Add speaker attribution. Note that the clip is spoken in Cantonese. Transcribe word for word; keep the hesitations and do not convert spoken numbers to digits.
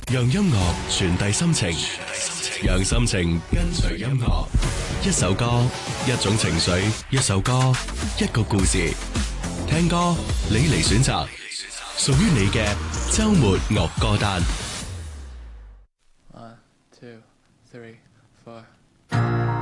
Speaker 1: 讓音樂傳遞心情，讓心情跟隨音樂。一首歌，一種情緒；一首歌，一個故事。聽歌，你嚟選擇，屬於你嘅周末樂歌單。
Speaker 2: One, two, three, four.